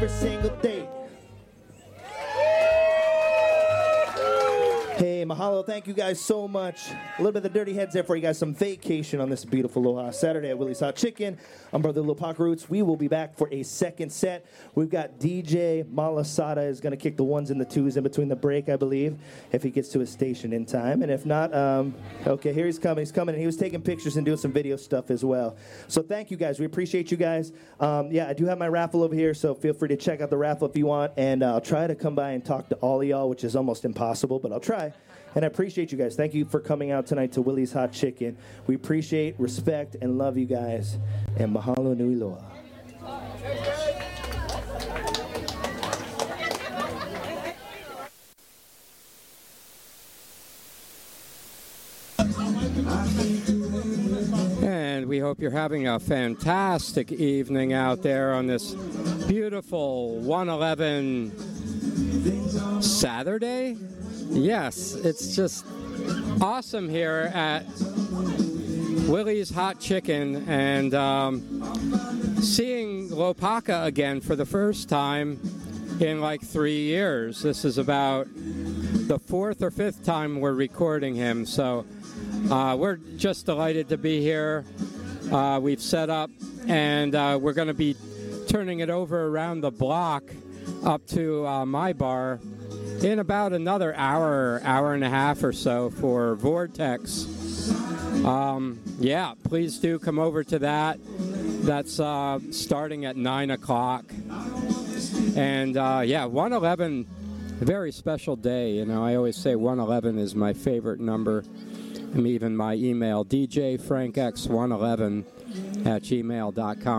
every single day. Hey, mahalo. Thank you guys so much. A little bit of the Dirty Heads there for you guys. Some vacation on this beautiful Aloha Saturday at Willie's Hot Chicken. I'm Brother Lopaka Roots. We will be back for a second set. We've got DJ Malasada is going to kick the ones and the twos in between the break, I believe, if he gets to his station in time. And if not, okay, here he's coming. He's coming. And he was taking pictures and doing some video stuff as well. So thank you guys. We appreciate you guys. Yeah, I do have my raffle over here, so feel free to check out the raffle if you want. And I'll try to come by and talk to all of y'all, which is almost impossible, but I'll try. And I appreciate you guys. Thank you for coming out tonight to Willie's Hot Chicken. We appreciate, respect, and love you guys. And mahalo nui loa. And we hope you're having a fantastic evening out there on this beautiful 111 Saturday. Yes, it's just awesome here at Willie's Hot Chicken, and seeing Lopaka again for the first time in like 3 years. This is about the fourth or fifth time we're recording him, so we're just delighted to be here. We've set up, and we're going to be turning it over around the block up to my bar in about another hour and a half or so for Vortex. Yeah, please do come over to that. That's starting at 9 o'clock. And yeah, 111, a very special day. You know, I always say 111 is my favorite number. And even my email, djfrankx111@gmail.com.